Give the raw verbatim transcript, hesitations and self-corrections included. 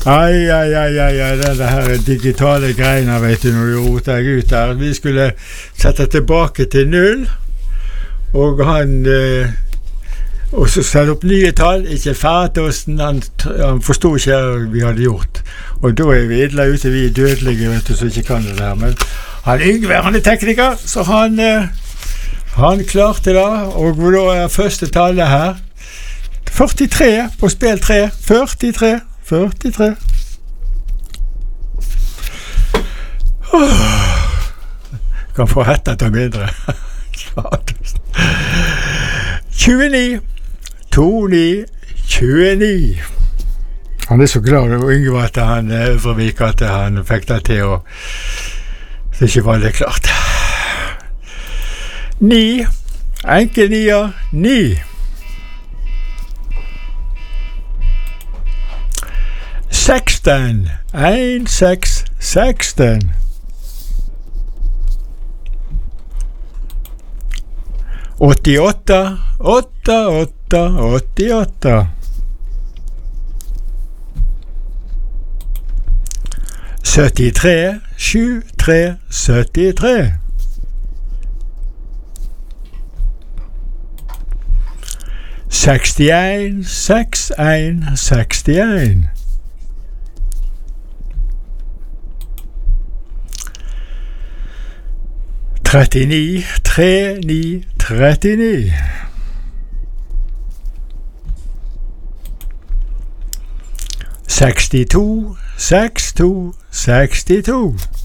Ai, ai, ai, ai, ai, det her digitale greiene, vet du, når du roter deg ut der. Vi skulle sette tilbake til null, og han, eh, og så sette opp nye tall, ikke Fætosten, han, han forstod ikke hva vi hadde gjort. Og da er vi idla ute, vi er dødelige, vet du, så ikke kan det der. Men han Yngve, han er tekniker, så han, eh, han klarte det, og da er første tallet her. førtitre på spill tre, førtitre. førtitre. Oh. Kan få hetta til mindre. tjueni. to ni. tjueni. Han er så glad og Yngve at han Øvrevik at han fikk det til, og det ikke var det klart. Ni. Enkel nier. Ni. Seksten. En, seks, seksten. Åttiåtte. Åtte, åtte, åttiåtte. Syttitre. Sju, tre, syttitre. Sekstien. Seks, en, sekstien. trettini, tre, ni, trettini. sekstito, seks, to, sekstito.